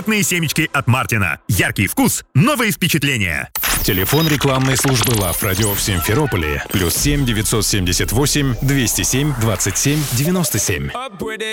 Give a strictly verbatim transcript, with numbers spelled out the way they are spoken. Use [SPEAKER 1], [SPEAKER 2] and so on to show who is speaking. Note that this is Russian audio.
[SPEAKER 1] Конфетные семечки от Мартина. Яркий вкус, новые впечатления.
[SPEAKER 2] Телефон рекламной службы Лав Радио в Симферополе. Плюс семь девятьсот семьдесят восемь двести семь двадцать семь девяносто семь.